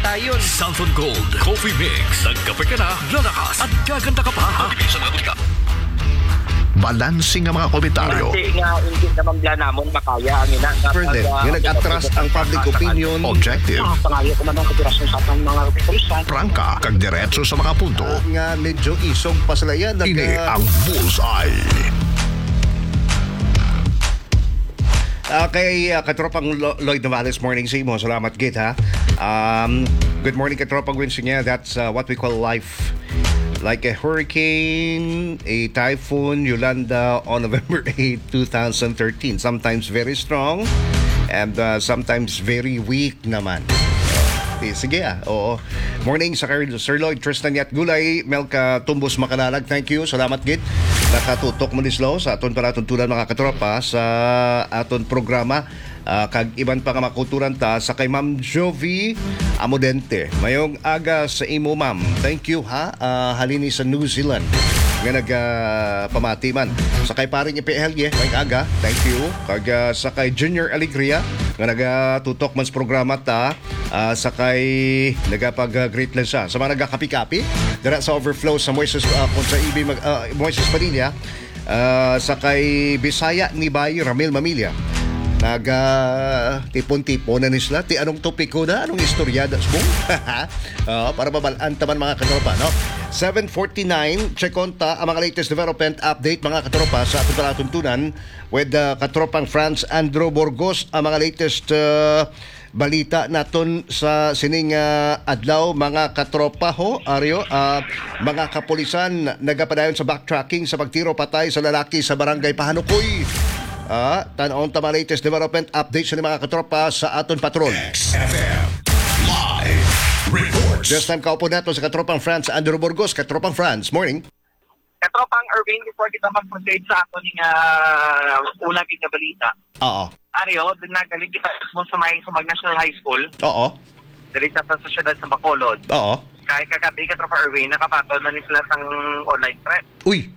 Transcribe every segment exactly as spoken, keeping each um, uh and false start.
dayon. Southern Gold Coffee Mix. Nagkape ka na, lalakas at gaganda ka pa. Sa mga butika. Balansing ang mga komentaryo. Kasi nga, hindi naman bla namon makaya ang ina. Further, nga nag-atras ang public opinion. Objective. Pangayo ko man ang kapirasyon sa atang mga kapulisan. Prangka, kag diretso sa mga punto. Uh, nga medyo isog pa sila yan. Ini Nagka- ang Bullseye. Uh, kay uh, Katropang Lo- Lloyd Navales, morning sa imo. Salamat, Git, ha? Um, good morning, Katropang Winsinya. That's uh, what we call life. Like a hurricane, a typhoon, Yolanda on November eighth, twenty thirteen. Sometimes very strong and uh, sometimes very weak naman. Eh, sige ah, oo. Morning sa Sir Lloyd, Tristan Yat Gulay, Melka Tumbos Makalalag. Thank you, salamat Git. Nakatutok mo ni Slow sa aton palatuntunan mga katropa sa aton programa. Uh, kag iban pa nga makulturan ta sa kay Ma'am Jovi Amodente. Mayong aga sa imo, ma'am. Thank you, ha? Uh, halini sa New Zealand nga nagpamati uh, man. Sa kay paring Ipihelye, mayong aga. Thank you. Kag uh, sa kay Junior Alegria nga nagatutok man sa programa ta. Uh, sa kay nagapag-great lang siya. Sa mga nagakapi-kapi, dara sa overflow sa Moises, uh, kung sa Ibi, uh, Moises Padilla, uh, sa kay Bisaya ni Bay Ramil Mamilya. Naga tipon-tipon na ni sila. Ti anong topiko na? Anong istorya? Dasbong? uh, para mabalaan taman mga katropa, no? seven forty-nine, check on ta ang mga latest development update mga katropa sa ating palatuntunan with uh, katropang France Andrew Burgos ang mga latest uh, balita naton sa sining uh, adlaw mga katropa ho Aryo, uh, mga kapulisan nagapadayon sa backtracking sa pagtiro patay sa lalaki sa barangay Pahanukoy. Ah, tan-on ta mga latest development update sa mga katropa sa aton patrol. X F M Live Reports. This time kaupo nato sa katropang France Andrew Burgos. Katropang France, morning. Katropang Irving, before kita mag-proceed sa ato ng uh, unang nga balita. Oo. Aryo, din nagaling kita mo sa may Sumag National High School. Oo. Diri sa sa syudad sa Bacolod. Oo. Kaya kagabi Katropang Irving, nakapatol na ni sila sang online threat. Uy.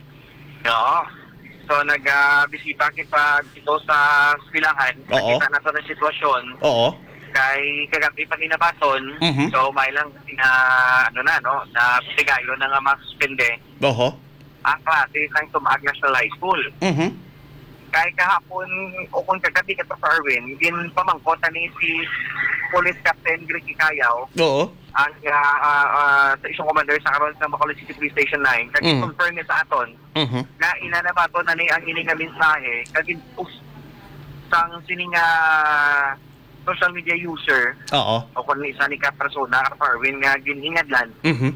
Oo. So nag-bisita kita dito sa eskwelahan. Oo. Nakita na to ng sitwasyon. Oo. Kay kagabi pa ginabaton. Mhm. So may lang na ano na no, na pigayo na nga masuspende Oo. ang klase ng Sumag National High School. Mhm. Kay kahapon o kung kagabi ka to Arwin, din pamangkot ni si Police Captain Gricky Cayaw Oo. ang uh, uh, uh, sa isang commander sa karon sa Bacolod City Police Station nine. Kag Mm. confirm niya sa aton Mhm. na inanabato na ni ang ining nga mensahe kagin post sang sining uh, social media user Oo. o kung isa ni ka persona Arwin nga ginhingadlan Mhm.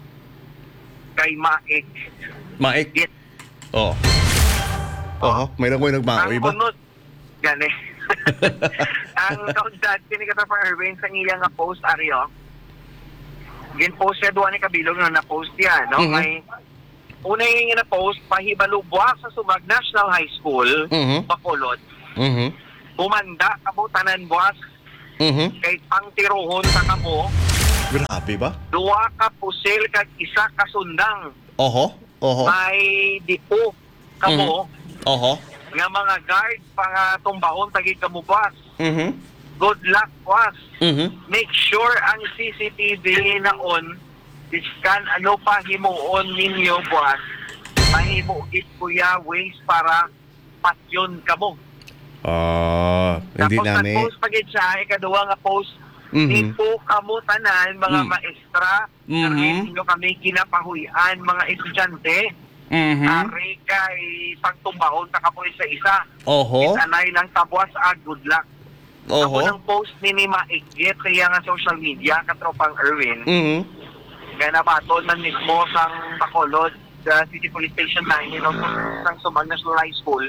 kay Maik Maik. Git. Oo. Oo, may lang ko yung nagmaoy Ang ba? unod gani. Ang kaundan kini ka pa Erwin sa iya nga post Aryo. Gin post siya duwa ni kabilog nga na-post yan, no? Mhm. May una yung na post pahibalo buwak sa Sumag National High School, Mhm. Bacolod. Mhm. Bumanda kamo tanan buwas Mhm. kay pang tirohon sa kamo. Grabe ba? Duwa ka pusil kag isa ka sundang. Oho. Oho. May dipo kamo Oho. nga mga guard pang tumbahon tagi kamo buwas. Mhm. Good luck buwas. Mhm. Make sure ang C C T V na on iskan ano pa himuon ninyo buwas mahimo gid kuya ways para pasyon kamo. Ah, hindi Tapos namin. nag-post pa gid siya ikaduha nga post Mhm. Nipo kamo tanan mga Mm. maestra Mhm. mm ninyo kami kinapahuyan mga estudyante Mhm. ari kay pagtumbahon sa kapoy sa isa. Oho. Isanay lang tabwas ah, good luck. Ako Oho. ng post ni ni Maigit kaya nga social media katropang Erwin. Mhm. Kaya nabaton man mismo sang Bacolod sa City Police Station nine, you know, sang Sumag National High School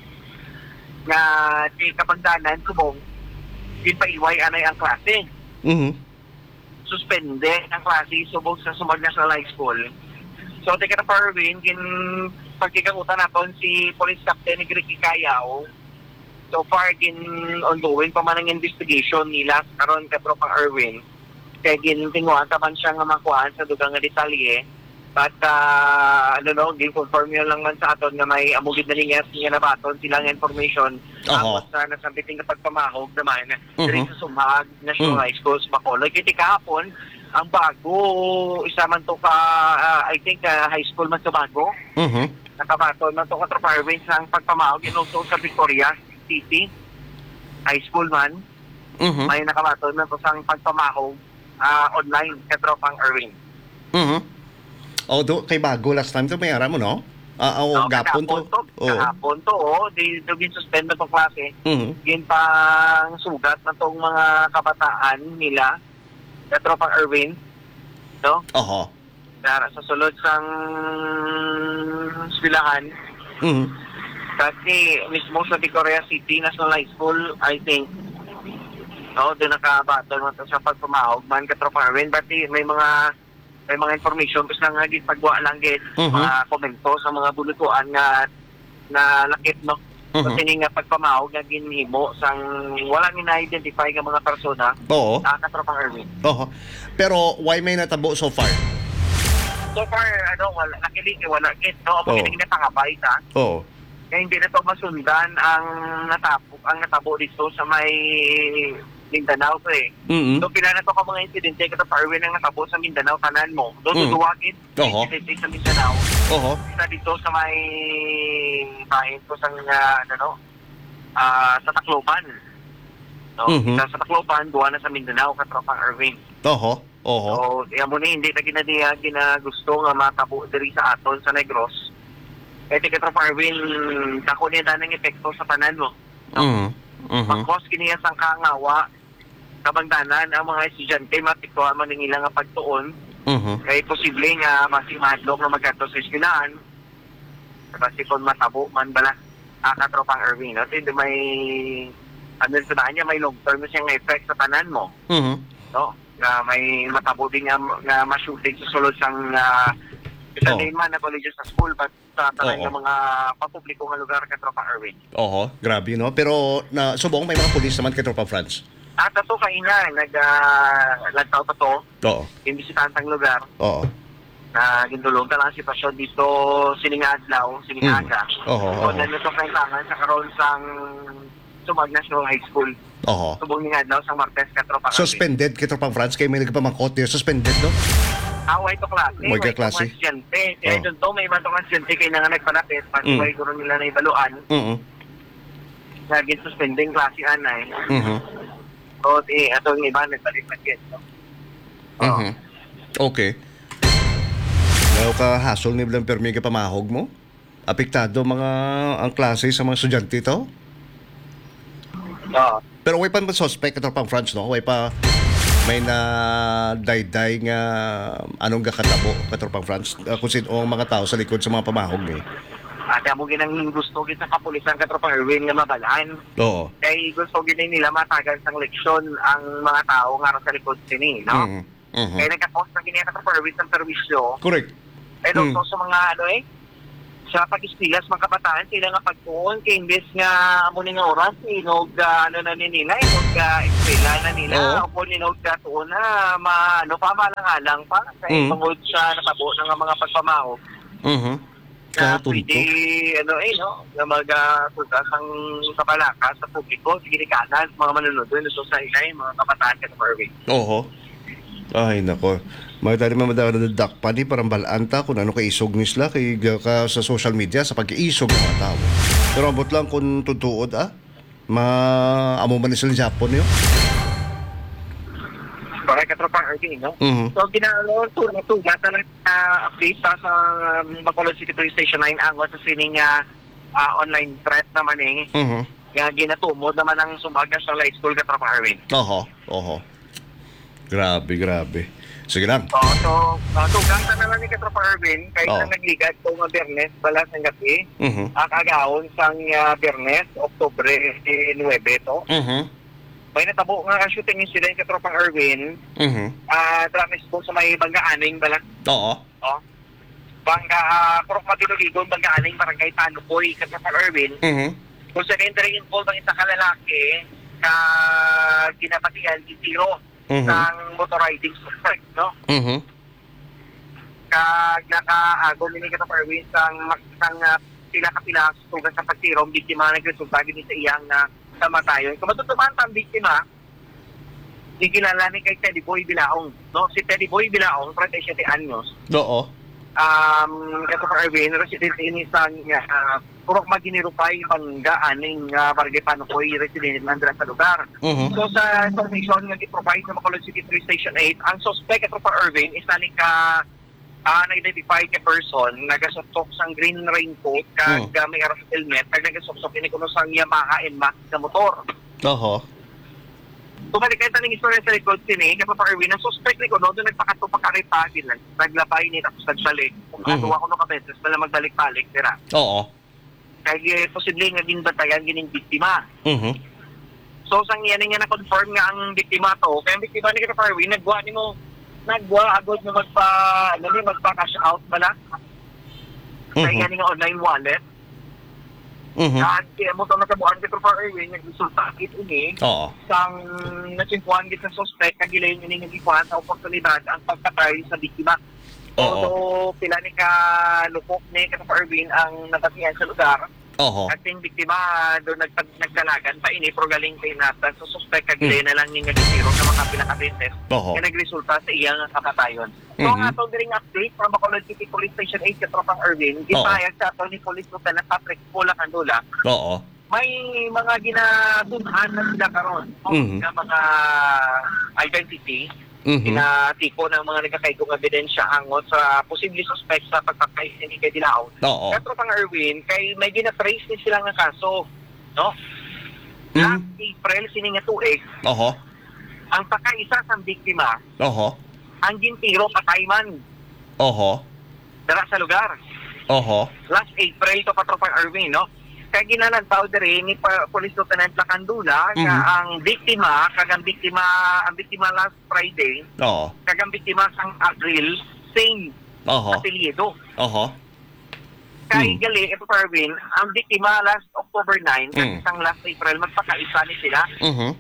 nga di kapagdanan subong di pa iway anay ang klase. Mhm. Suspende ang klase subong sa Sumag National High School. So, di ka na Parwin, gin pagkikakutan naton si Police Captain Gricky Cayaw. So far, gin ongoing pa man ang investigation nila karon ka Tropang Erwin. Kaya gintinguan taman siya nga makuhaan sa dugang nga detalye At uh, ano no, gi-confirm yun lang man sa aton nga may amugid na niya nga nabaton silang information. Oho. Tapos na nasambiting na pagpamahog naman Mhm. diri sa Sumag National Mm. High School sa Bacolod. Kiti kahapon ang bago isa man to ka uh, I think uh, high school man to bago. Mhm. Nakabaton man to ka Troparwin sa pagpamahog inuso sa Victoria City high school man. Mhm. May nakabaton man to sa pagpamahog uh, online sa Tropang Erwin. Mhm. Oh, do kay bago last time to may ara mo no? Ah, oh, No, gapon to. to. Oh. Kahapon to, oh. Di, di gin suspend na itong klase. Mhm. Gin pang sugat na itong mga kabataan nila sa Tropang Erwin. No? Oho. Dara sa sulod sang silahan. Mhm. Kasi mismo sa Victoria City National High School, I think, no, doon nakabatol mo sa pagpamahog man ka Tropang Erwin. But eh, may mga may mga information kasi nga gid pagwa lang gid Mhm. mga komento sa mga bulutuan nga na lakip no. Mhm. Kasi ni nga pagpamahog nga ginhimo sang wala ni na-identify nga mga persona Oo. sa Tropang Erwin. Oho. Pero why may natabo so far? So far ano wala nakilig wala gid no Oo. amo kining natangabay ta. Oo. Kaya hindi na to masundan ang natabo ang natabo dito sa may Mindanao to eh. Mhm. So pila na to ka mga insidente ka sa Erwin ang natabo sa Mindanao tanan mo. Do Mm. duduwagin Oho. insidente sa Mindanao. Oho. Isa dito sa may bahin ko sa uh, ano no ah sa Tacloban. No, Mhm. sa, sa Tacloban duwa na sa Mindanao ka Tropang Erwin. Oho. Oho. So, iya mo ni hindi na ginadiya ginagusto nga matabo diri sa aton sa Negros. Kaya tika Tropang Erwin kako niya danang epekto sa tanan mo. Mhm. Mhm. Pagkos kiniya sang kangawa kabangdanan ang mga estudyante matiktuan man ng ilang nga pagtuon Mhm. kay posible nga masimadlok na magkato sa eskwelahan kasi kung matabo man bala ah, ka Tropang Erwin no? Hindi may ano sa daan niya may long term siyang effect sa tanan mo Mhm. no na may matabo din nga, nga ma-shooting sa sulod sang uh, isa Oo. din man na colleges sa school but sa tanan Oo. ng mga papubliko nga lugar ka Tropang Erwin. Oho, grabe no. Pero na subong may mga pulis naman kay Tropa France. At ito kaina nag uh, nagtaw pa to Oo. imbisitantang lugar Oo. na gindulong ka lang ang sitwasyon dito siningadlaw, siningaga. Mm. Oo, So, oo. then ito kailangan sa karoon sang Sumag National High School. Oho. Subong ni Adlaw sang Martes ka Tropang Erwin. Suspended kay Tropa France kay may nagpamangkot niya. Suspended no? Away to klase. Way ka klase. May estudyante. Kaya Oh. dun to, may ibang tong estudyante kayo na nga nagpalapit. Pag Mm. may guro nila na ibaluan, Mhm. naging suspending klase anay. Mhm. So, di, ato yung iba, nagbalik na kit. No? Oo. Mhm. Okay. Daw ka hasol ni bilang permi ka pamahog mo? Apektado mga ang klase sa mga estudyante to? Oo. Pero way pa man suspect ito pang France no? Way pa may na dayday nga anong gakatabo katropang France uh, kung sino ang mga tao sa likod sa mga pamahog ni. At mo ginang gusto gid sa kapulisan ka Tropang Erwin nga mabalaan. Oo. Kay gusto gid nila matagal sang leksyon ang mga tao nga ro sa likod sini, no? Mhm. Mhm. Kaya nagka-post na giniya ka Tropang Erwin ng perwisyo. Correct. Pero Mm. so, sa mga ano eh, sa pag-istilas mga kabataan, sila nga pagtuon kay imbes nga amo ni nga oras, inog uh, ano na ni nila, inog uh, eskwela na nila, Oo. o po inog ka tuon na, ma, ano pa, malang-alang pa, kay Mm. tungod sa natabo ng mga pagpamahog. Mhm. Na Katunto. pwede, ano eh, no, na mag-tugas ang kabalaka sa publiko, sige ni kanan, mga manunod, so sa inay, mga kabataan ka sa Erwin. Oo. Ay nako. Magdali man madara na dakpa ni parang balanta kung ano kay isog nisla kay ka sa social media sa pag-iisog ng mga tao. Pero ambot lang kung tutuod ah. Ma amo man ni sila Japon yo. Bakit ka Tropang Erwin, no? Mhm. So, ginalo, to, to, gata lang uh, update sa sa um, Bacolod City Police Station nine angon sa sining uh, uh, online threat naman eh. Mhm. Nga ginatumod naman ang Sumag National High School ka Tropang Erwin. Oho, oho. Grabe, grabe. Sige lang. So, so, uh, so gata na lang ni ka Tropang Erwin, kahit Oo. na nagligad itong uh, Bernes, balas ng gabi, Mhm. ang agahon sang uh, Bernes, Oktubre nine to. Mhm. May natabo nga shooting incident ka Tropang Erwin, Mhm. uh, dramis po sa may Bangga-aning balas. Oo. Oh. Bangga, uh, Purok Matiluligon, Bangga-aning, Barangay Tanukoy, ka Tropang Erwin. Mhm. Kung secondary involved ang isa ka lalaki, ka ginapatian, itiro Mhm. ng motor riding suspect, no? Mhm. kag naka-ago nini ka Erwin sang sang uh, sila kapila tugas sa pagtiro ang biktima nagresulta gini sa iyang uh, kamatayon. Kung matutuman ang biktima, gigilala ni kay Teddy Boy Bilaong. No? Si Teddy Boy Bilaong, thirty-seven anyos. Oo. Um, ito pa Erwin, resident ini sa uh, Purok Maginirupay, Banggaan, ng uh, Barangay Panukoy, resident nandra sa lugar. Mhm. So sa information nga i-provide sa Bacolod City Police Station eight, ang suspect ito pa Erwin is nani ka uh, na-identify ka person, nagasoktok sang green raincoat, kag Mm. uh, may arang helmet, kag nagasoktok ini kuno sang Yamaha N MAX na motor. Oo. Tumalik kayo taning istorya sa likod sini, kaya pa Erwin, ang suspect ni Kuno, doon nagpakato pa karipagin lang, naglabay ni, tapos nagsalik. Kung Mhm. ano ako no kabeses, na magbalik-balik, tira. Oo. Kaya eh, posible nga din batayan, gining biktima. Mhm. So, sang yan nga na-confirm nga ang biktima to, kaya ang biktima ni Kuno Erwin, nagwa ni mo, nagwa agad na magpa, ano ni, magpa-cash out bala. Kaya Mhm. yan nga online wallet. Mhm. At kaya mo ito natabuan kay Kuno Erwin, nagresulta it ini, Oo. sang nasimpuan git sa suspect kagilay ni nagikuan sa oportunidad ang pagkatay sa biktima. Oo. Although pila ni ka lupok ni Katapa Erwin ang nabatian sa lugar, Oo. at yung biktima doon nagtag nagdalagan pa ini pero galing kay natan sa suspect kagilay na lang ni nagtiro sa mga pinaka-business Oo. na nagresulta sa iyang kamatayon. So Mhm. ang atong diring update from Bacolod City Police Station eight Katapa Erwin, gipayag sa ato ni Police Lieutenant Patrick Pula Candula, Oo. may mga ginadunhan na sila karon no? Mhm. Nga mga identity, Mhm. kinatiko ng mga nagkakaigong ebidensya angot sa posible suspect sa pagpapay ni kay Dilao. Oo. Katro pang Erwin, kay may gina-trace ni sila nga kaso, no? Mhm. Last April, sini nga tuig, Oo. ang pagkaisa sa biktima, Oo. ang gintiro patay man, Oo. dara sa lugar. Oo. Last April to Katropang Erwin, no? Kaya ginanagtaw diri ni pa, Police Lieutenant Lacandula nga Mhm. ang biktima, kagang biktima, ang biktima last Friday, Oo. kagang biktima sang April, same Oo. apelyido. Oo. Kaya Mm. gali, ito pa Erwin, ang biktima last October ninth, Mm. isang last April, magpakaisa ni sila. Mhm.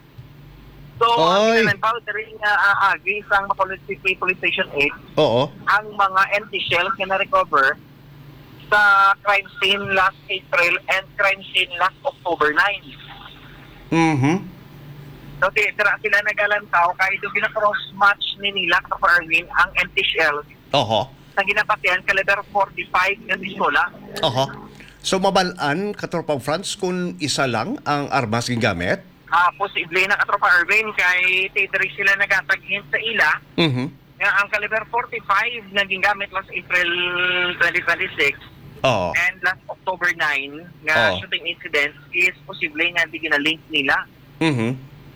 So, ang Ay. ginanagtaw diri nga aagi sang Bacolod City Police Station eight, Oo. ang mga empty shells na na-recover sa crime scene last April and crime scene last October ninth. Mhm. So, di, tira sila nagalantaw kaya ito gina-cross-match ni nila sa Erwin ang empty shells Oo. sa ginapatian kaliber forty-five na pistola. Oo. So mabalaan katropang France kung isa lang ang armas gingamit? Ah, posible na katropa Erwin kay tidri sila nagataghin sa ila Mhm. nga ang kaliber forty-five na gingamit last April twenty twenty-six Oo. and last October nine nga Oh. shooting incident is posible nga di ginalink nila. Mhm.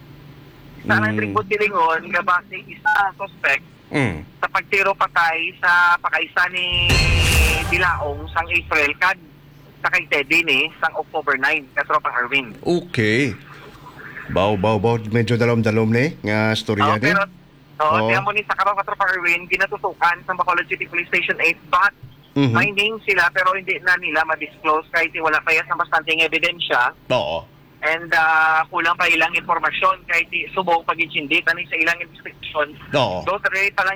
Sa Mm. mm. tribut dilingon nga base isa suspect Mm. sa pagtiro patay sa pakaisa ni Bilaong sang April kag sa kay Teddy ni sang October nine katropa Erwin. Okay. Baw, baw, baw. Medyo dalom-dalom ni nga storya Oh, ni. pero oh, Oo. tiyan mo ni sa karong katropa Erwin ginatutukan sa Bacolod City Police Station eight but Mhm. may name sila pero hindi na nila ma-disclose kahit wala pa yan sa bastanteng ebidensya Oo. and uh, kulang pa ilang impormasyon kahit subong pag-insindi tanig sa ilang investigation. Oo. Do tare pa lang